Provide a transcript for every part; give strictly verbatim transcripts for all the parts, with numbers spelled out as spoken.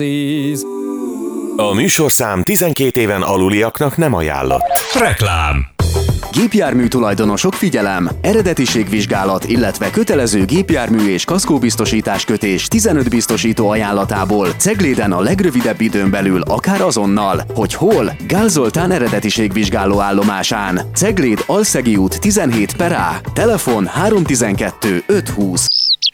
A műsorszám tizenkét éven aluliaknak nem ajánlott. Reklám. Gépjármű tulajdonosok, figyelem! Eredetiségvizsgálat, illetve kötelező gépjármű és kaszkóbiztosítás kötés tizenöt biztosító ajánlatából Cegléden a legrövidebb időn belül, akár azonnal. Hogy hol? Gál Zoltán eredetiségvizsgáló állomásán. Cegléd Alszegi út tizenhét per A. Telefon három tizenkettő öt húsz.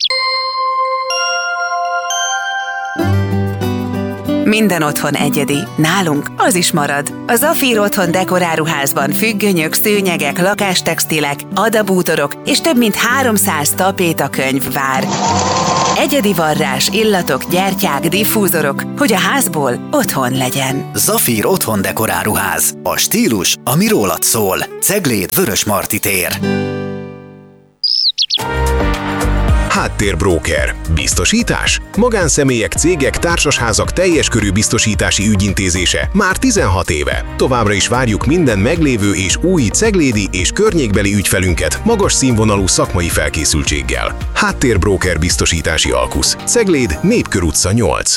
Minden otthon egyedi. Nálunk az is marad. A Zafír Otthon dekoráruházban függönyök, szőnyegek, lakástextilek, adabútorok és több mint háromszáz tapétakönyv vár. Egyedi varrás, illatok, gyertyák, diffúzorok, hogy a házból otthon legyen. Zafír Otthon dekoráruház. A stílus, ami rólad szól. Cegléd, Vörösmarty tér. Háttérbróker. Biztosítás? Magánszemélyek, cégek, társasházak teljes körű biztosítási ügyintézése már tizenhat éve. Továbbra is várjuk minden meglévő és új ceglédi és környékbeli ügyfelünket magas színvonalú szakmai felkészültséggel. Háttérbróker biztosítási alkusz. Cegléd, Népkör utca nyolc.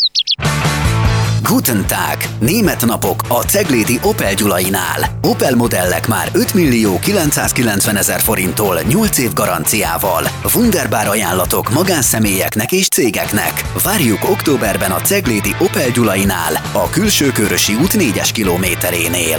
Guten Tag! Német napok a ceglédi Opel Gyulainál. Opel modellek már öt millió kilencszázkilencvenezer forinttól nyolc év garanciával. Wunderbar ajánlatok magánszemélyeknek és cégeknek. Várjuk októberben a ceglédi Opel Gyulainál, a Külsőkörösi út négyes kilométerénél.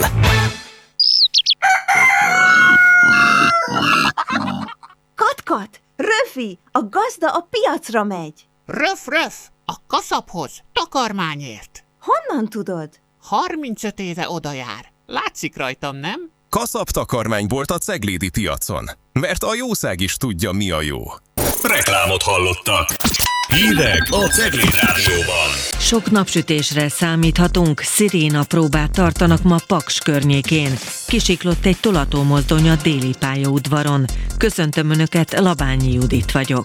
Kat-kat! Röfi! A gazda a piacra megy! Röf-röf! A kaszaphoz, takarmányért! Honnan tudod? harmincöt éve oda jár. Látszik rajtam, nem? Kaszap takarmánybolt a ceglédi piacon. Mert a jószág is tudja, mi a jó. Reklámot hallottak. Hírek a Cegléd Rádióban. Sok napsütésre számíthatunk. Sziréna próbát tartanak ma Paks környékén. Kisiklott egy tolatómozdony a déli pályaudvaron. Köszöntöm Önöket, Labányi Judit vagyok.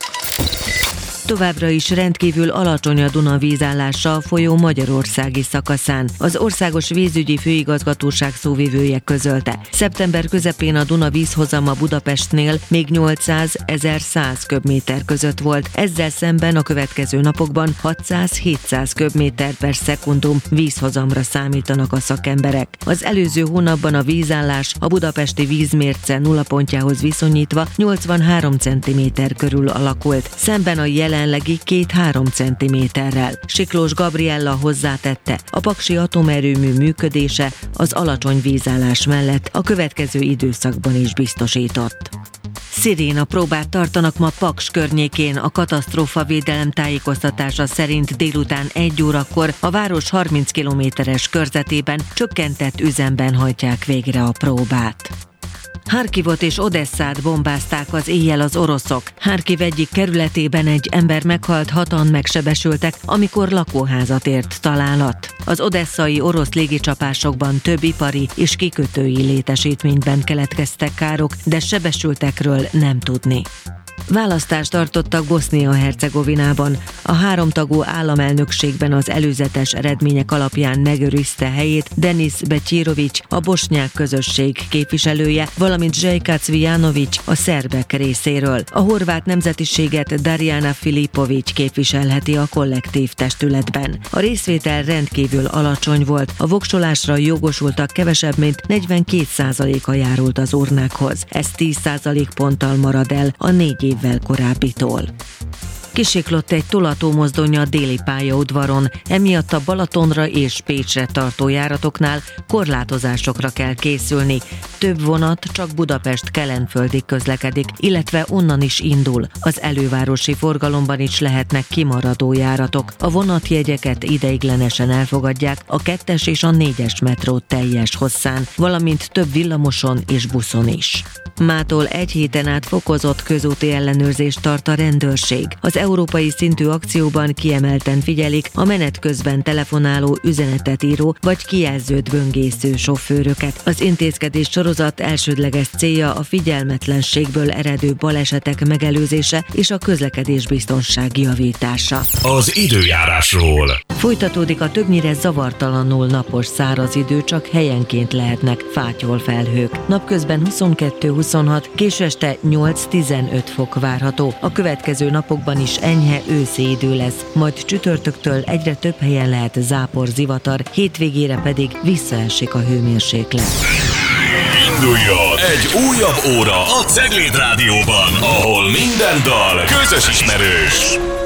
Továbbra is rendkívül alacsony a Duna vízállása a folyó magyarországi szakaszán. Az Országos Vízügyi Főigazgatóság szóvivője közölte. Szeptember közepén a Duna vízhozama Budapestnél még nyolcszáz-ezerszáz köbméter között volt. Ezzel szemben a következő napokban hatszáz-hétszáz köbméter per szekundum vízhozamra számítanak a szakemberek. Az előző hónapban a vízállás a budapesti vízmérce nullapontjához viszonyítva nyolcvanhárom centiméter körül alakult. Szemben a jelen jelenlegi két-három centiméterrel. Siklós Gabriella hozzátette, a paksi atomerőmű működése az alacsony vízállás mellett a következő időszakban is biztosított. Sziréna próbát tartanak ma Paks környékén. A katasztrófavédelem tájékoztatása szerint délután egy órakor a város harminc kilométeres körzetében csökkentett üzemben hajtják végre a próbát. Harkivot és Odesszát bombázták az éjjel az oroszok. Harkiv egyik kerületében egy ember meghalt, hatan megsebesültek, amikor lakóházat ért találat. Az odesszai orosz légicsapásokban több ipari és kikötői létesítményben keletkeztek károk, de sebesültekről nem tudni. Választást tartottak Bosznia-Hercegovinában. A háromtagú államelnökségben az előzetes eredmények alapján megőrizte helyét Denis Becsirović, a bosnyák közösség képviselője, valamint Željka Cvijanović a szerbek részéről. A horvát nemzetiséget Darjana Filipović képviselheti a kollektív testületben. A részvétel rendkívül alacsony volt, a voksolásra jogosultak kevesebb, mint negyvenkét százaléka járult az urnákhoz. Ez tíz százalék ponttal marad el a négy évvel korábbitól. Kisiklott egy tolatómozdony a déli pályaudvaron, emiatt a Balatonra és Pécsre tartó járatoknál korlátozásokra kell készülni. Több vonat csak Budapest-Kelenföldig közlekedik, illetve onnan is indul. Az elővárosi forgalomban is lehetnek kimaradó járatok. A vonatjegyeket ideiglenesen elfogadják a kettes és a négyes metró teljes hosszán, valamint több villamoson és buszon is. Mától egy héten át fokozott közúti ellenőrzést tart a rendőrség. Az európai szintű akcióban kiemelten figyelik a menet közben telefonáló, üzenetet író vagy kijelzőt böngésző sofőröket. Az intézkedés során sorozat elsődleges célja a figyelmetlenségből eredő balesetek megelőzése és a közlekedésbiztonság javítása. Az időjárásról. Folytatódik a többnyire zavartalanul napos száraz idő, csak helyenként lehetnek fátyol felhők. Napközben huszonkettő-huszonhat, késő este nyolc-tizenöt fok várható. A következő napokban is enyhe őszi idő lesz, majd csütörtöktől egyre több helyen lehet zápor, zivatar, hétvégére pedig visszaesik a hőmérséklet. Induljon egy újabb óra a Cegléd Rádióban, ahol minden dal közös ismerős.